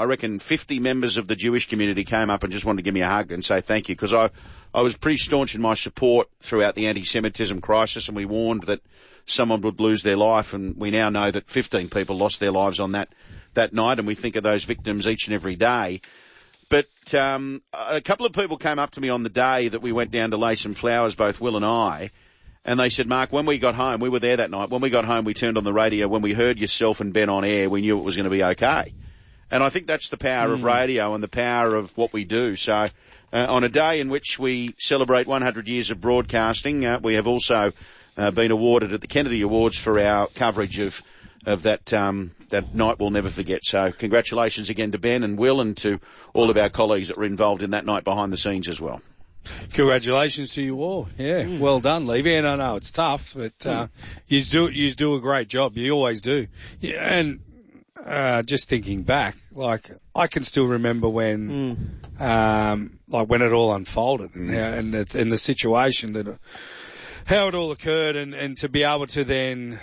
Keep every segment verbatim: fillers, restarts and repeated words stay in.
I reckon fifty members of the Jewish community came up and just wanted to give me a hug and say thank you, because I, I was pretty staunch in my support throughout the anti-Semitism crisis, and we warned that someone would lose their life, and we now know that fifteen people lost their lives on that, that night, and we think of those victims each and every day. But um, a couple of people came up to me on the day that we went down to lay some flowers, both Will and I, and they said, Mark, when we got home, we were there that night, when we got home we turned on the radio, when we heard yourself and Ben on air, we knew it was going to be okay. And I think that's the power mm. of radio and the power of what we do. So uh, on a day in which we celebrate one hundred years of broadcasting, uh, we have also uh, been awarded at the Kennedy Awards for our coverage of of that um, that night we'll never forget. So congratulations again to Ben and Will and to all of our colleagues that were involved in that night behind the scenes as well. Congratulations to you all. Yeah, mm. well done, Levy. And I know it's tough, but uh, you do you do a great job. You always do. Yeah, and uh, just thinking back, like I can still remember when, mm. um, like when it all unfolded mm. and the, and the situation that, how it all occurred, and, and to be able to then,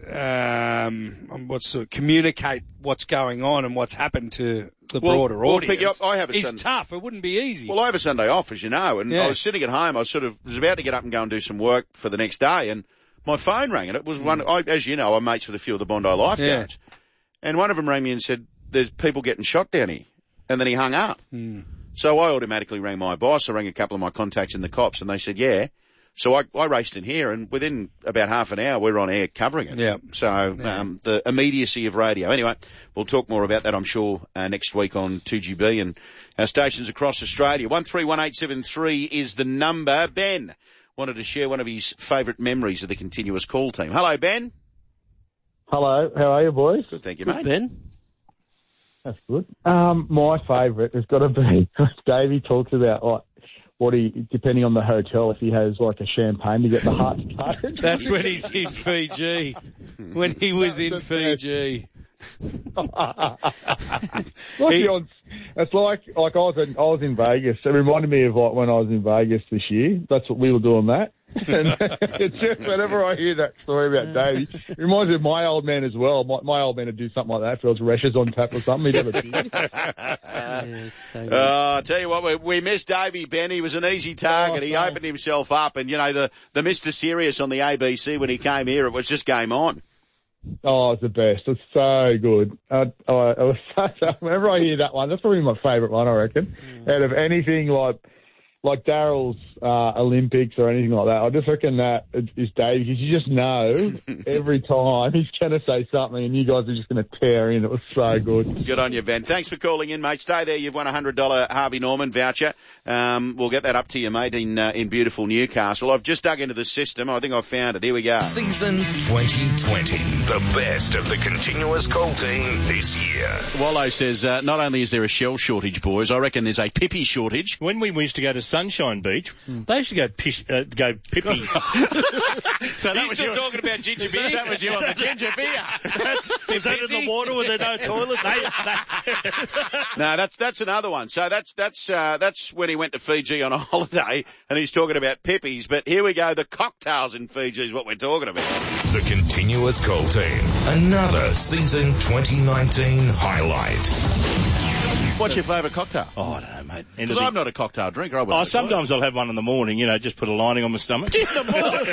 um, what's the, communicate what's going on and what's happened to the well, broader well, audience. Pick up, I have a it's Sunday. tough. It wouldn't be easy. Well, I have a Sunday off, as you know, and yeah. I was sitting at home. I was sort of was about to get up and go and do some work for the next day, and my phone rang, and it was mm. one. I, as you know, I'm mates with a few of the Bondi lifeguards, yeah. and one of them rang me and said, "There's people getting shot down here," and then he hung up. Mm. So I automatically rang my boss. I rang a couple of my contacts in the cops, and they said, "Yeah." So I, I raced in here, and within about half an hour, we're on air covering it. Yeah. So yeah. Um, the immediacy of radio. Anyway, we'll talk more about that, I'm sure, uh, next week on two G B and our stations across Australia. one three one eight seven three is the number. Ben wanted to share one of his favourite memories of the continuous call team. Hello, Ben. Hello. How are you, boys? Good, thank you, good, mate. Ben. That's good. Um, my favourite has got to be Davey talks about like what he, depending on the hotel, if he has like a champagne to get the heart started. That's when he's in Fiji. When he was in Fiji. like on, it's like like I was in I was in Vegas. It reminded me of like when I was in Vegas this year. That's what we were doing that. And it's just whenever I hear that story about Davey, it reminds me of my old man as well. My, my old man would do something like that. If there was rashes on tap or something, he'd have a beer. yeah, so uh, I tell you what, we, we missed Davey, Ben. He was an easy target. Oh, he opened himself up, and you know the the Mister Serious on the A B C when he came here, it was just game on. Oh, it's the best. It's so good. Uh, oh, it was such a, whenever I hear that one, that's probably my favourite one, I reckon. Mm. Out of anything like like Daryl's uh, Olympics or anything like that, I just reckon that is Dave, because you just know every time he's going to say something and you guys are just going to tear in. It was so good. Good on you, Ben. Thanks for calling in, mate. Stay there. You've won a one hundred dollars Harvey Norman voucher. Um, we'll get that up to you, mate, in uh, in beautiful Newcastle. I've just dug into the system. I think I've found it. Here we go. Season twenty twenty. The best of the continuous call team this year. Wallow says, uh, not only is there a shell shortage, boys, I reckon there's a pippy shortage. When we used to go to Sunshine Beach, mm. they used to go pish, uh, go pippy. So that He's was still you, talking about ginger beer. That was you on the ginger beer. Is that in the water where there are no toilets? They, they... No, that's that's another one. So that's that's uh, that's when he went to Fiji on a holiday, and he's talking about pippies. But here we go. The cocktails in Fiji is what we're talking about. The continuous call team. Another season twenty nineteen highlight. What's your favourite cocktail? Oh, I don't know, mate. Because I'm not a cocktail drinker. I oh, sometimes I'll have one in the morning, you know, just put a lining on my stomach. In the morning?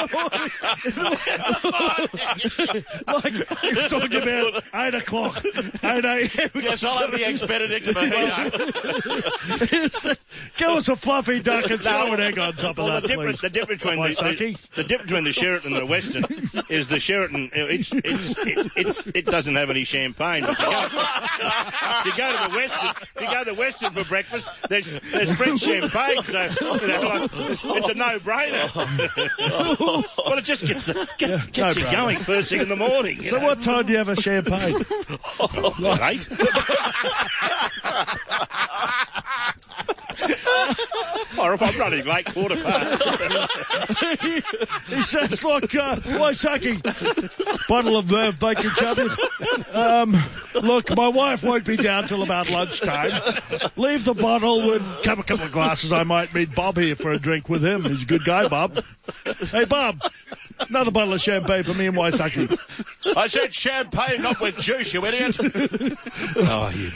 Like, you're talking about eight o'clock, eight a.m. Yes, I'll have the ex-Benedict mojito. Give us a fluffy duck and throw an egg on top well, of the that, difference, please. the difference between the, the, the difference between the Sheraton and the Western is the Sheraton, it's, it's, it, it's, it doesn't have any champagne. But you, go, you go to the Western, you go to the Western for breakfast, there's, there's French champagne, so you know, like, it's, it's a no-brainer. Well, it just gets, the, gets, yeah, gets no you going first thing in the morning. So know? what time do you have a champagne? Oh, eight. Or if I'm running late, quarter past. he, he sounds like uh, Waisaki. Bottle of uh, bacon chubby. Um, look, my wife won't be down till about lunchtime. Leave the bottle with a couple, couple of glasses. I might meet Bob here for a drink with him. He's a good guy, Bob. Hey, Bob, another bottle of champagne for me and Waisaki. I said champagne, not with juice, you idiot. Oh, you